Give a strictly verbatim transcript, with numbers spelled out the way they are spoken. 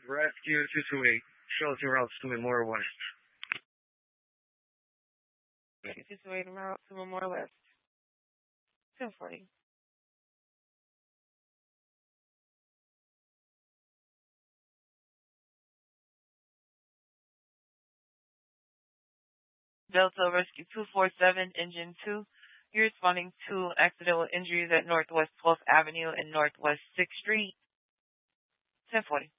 Rescue two two eight, shelter routes to Memorial West. two two eight route to Memorial West. ten forty. Delta Rescue two four seven, Engine two. You're responding to accidental injuries at Northwest twelfth Avenue and Northwest sixth Street. ten forty.